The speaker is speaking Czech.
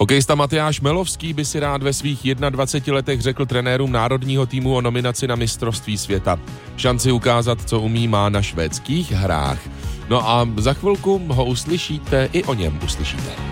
Hokejista Matyáš Melovský by si rád ve svých 21 letech řekl trenérům národního týmu o nominaci na mistrovství světa. Šanci ukázat, co umí, má na švédských hrách. No a za chvilku ho uslyšíte, i o něm uslyšíte.